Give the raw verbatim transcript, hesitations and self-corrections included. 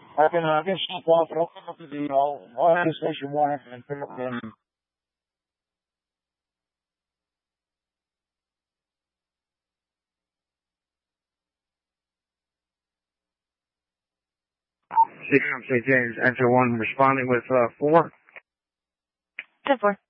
I can, uh, I can stop off, but I'll come up to the, I'll, I'll head to station one and pick up the, Saint James, enter one, responding with, uh, four. ten four.